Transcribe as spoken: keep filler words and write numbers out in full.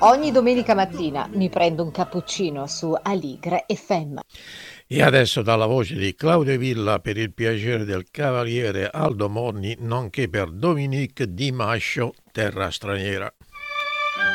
Ogni domenica mattina mi prendo un cappuccino su Aligre F M. E adesso dalla voce di Claudio Villa per il piacere del cavaliere Aldo Monni, nonché per Dominique Di Mascio, Terra Straniera.